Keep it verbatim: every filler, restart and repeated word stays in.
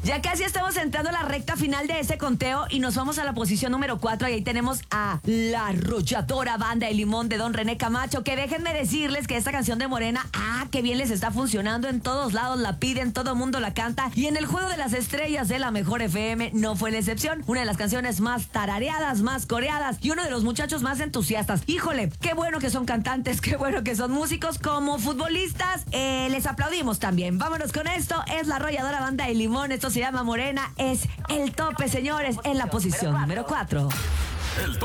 Ya casi estamos entrando a la recta final de este conteo y nos vamos a la posición número cuatro y ahí tenemos a la arrolladora Banda El Limón de Don René Camacho, que déjenme decirles que esta canción de Morena, ah, qué bien les está funcionando, en todos lados la piden, todo el mundo la canta y en el Juego de las Estrellas de la Mejor F M no fue la excepción. Una de las canciones más tarareadas, más coreadas y uno de los muchachos más entusiastas. Híjole, qué bueno que son cantantes, qué bueno que son músicos, como futbolistas, eh, les aplaudimos también. Vámonos con esto, es la arrolladora Banda El Limón, esto se llama Morena, es el tope, señores, en la posición número cuatro. El